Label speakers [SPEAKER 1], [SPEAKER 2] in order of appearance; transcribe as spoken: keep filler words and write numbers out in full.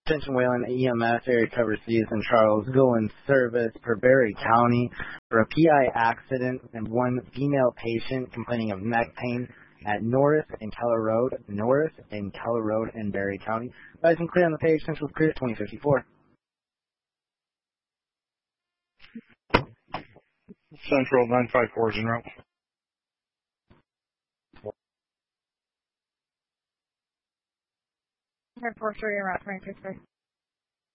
[SPEAKER 1] Attention Wayland E M S area cover season Charles go in service for Berry County for a P I accident and one female patient complaining of neck pain at Norris and Keller Road, Norris and Keller Road in Berry County. Guys, and clear on the patients with clear twenty fifty-four.
[SPEAKER 2] Central nine five four is en route.
[SPEAKER 3] Air Force three en route, twenty fifty-four.